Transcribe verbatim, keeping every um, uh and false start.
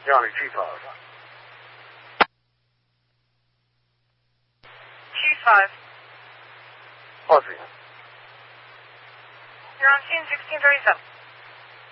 Johnny Chief five. Chief five. Aussie. You're on scene sixteen thirty-seven.